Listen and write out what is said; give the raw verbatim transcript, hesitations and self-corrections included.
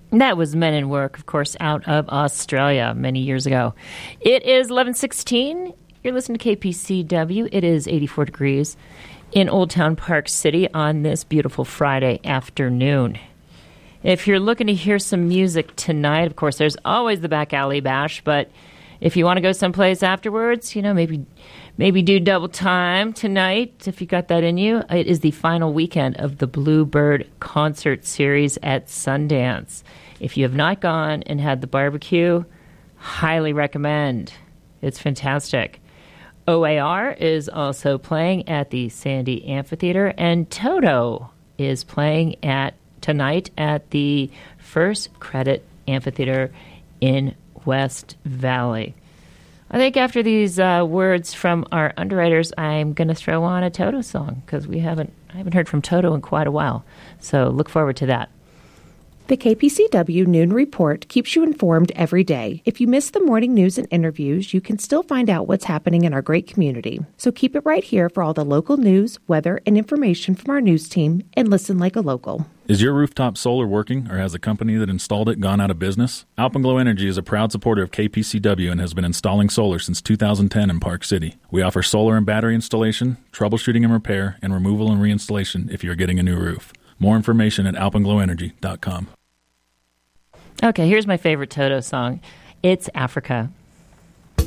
That was Men in Work, of course, out of Australia many years ago. It is eleven sixteen. You're listening to K P C W. It is eighty-four degrees in Old Town Park City on this beautiful Friday afternoon. If you're looking to hear some music tonight, of course, there's always the Back Alley Bash, but if you want to go someplace afterwards, you know, maybe maybe do double time tonight if you got that in you. It is the final weekend of the Bluebird concert series at Sundance. If you have not gone and had the barbecue, highly recommend. It's fantastic. O A R is also playing at the Sandy Amphitheater, and Toto is playing at tonight at the First Credit Amphitheater in West Valley. I think after these uh, words from our underwriters, I'm going to throw on a Toto song because we haven't I haven't heard from Toto in quite a while. So look forward to that. The K P C W Noon Report keeps you informed every day. If you miss the morning news and interviews, you can still find out what's happening in our great community. So keep it right here for all the local news, weather, and information from our news team, and listen like a local. Is your rooftop solar working, or has the company that installed it gone out of business? Alpenglow Energy is a proud supporter of K P C W and has been installing solar since two thousand ten in Park City. We offer solar and battery installation, troubleshooting and repair, and removal and reinstallation if you're getting a new roof. More information at alpenglow energy dot com. Okay, here's my favorite Toto song. It's Africa.